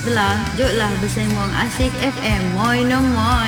sebelah, joklah bersembang Asik FM. Moi no moi.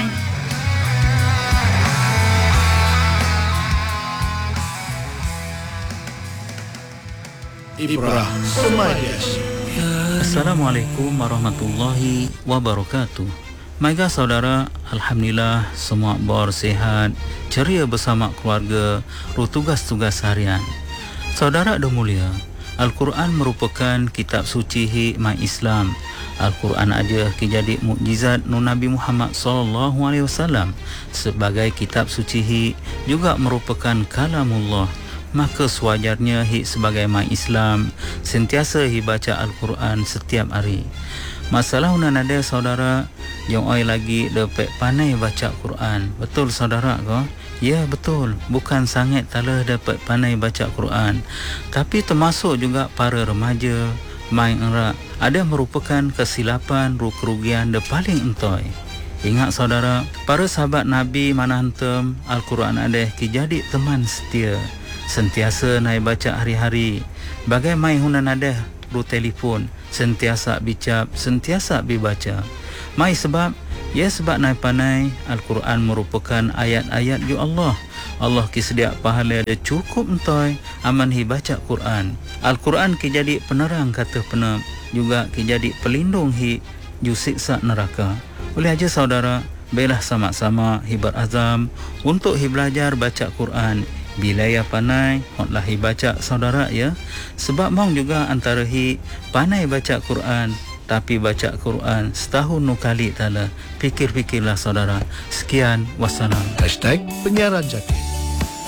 Ibrah Remaja. Assalamualaikum warahmatullahi wabarakatuh. Maiga saudara, alhamdulillah semua bor sihat, ceria bersama keluarga, tugas-tugas harian. Saudara dah mulia, Al-Quran merupakan kitab suci hikmah Islam. Al-Quran aja jadi mukjizat Nabi Muhammad sallallahu alaihi wasallam sebagai kitab suci juga merupakan kalamullah. Maka sewajarnya sebagai mak Islam sentiasa baca Al-Quran setiap hari. Masalah unan ada saudara yang oi lagi dapat pandai baca Quran. Betul saudara ke? Ya betul. Bukan sangat talah dapat pandai baca Quran. Tapi termasuk juga para remaja main erak ada merupakan kesilapan kerugian yang paling entoi. Ingat saudara, para sahabat Nabi mana hantam Al-Quran ada jadi teman setia. Sentiasa naik baca hari-hari. Bagai main hunan ada telefon, sentiasa bicap, sentiasa dibaca. Mai sebab naik panai Al-Quran merupakan ayat-ayat ju Allah. Allah sedia pahala ada cukup entoi aman baca Quran. Al-Quran jadi penerang kata penam, juga jadi pelindung ju siksa neraka. Oleh aja saudara, belah sama-sama berazam untuk belajar baca Quran. Bila ya panai, hotlah baca saudara ya. Sebab mong juga antara panai baca Quran, tapi baca Quran setahun kali tala. Fikir-fikirlah saudara. Sekian, wassalam. #penyiaran jaki.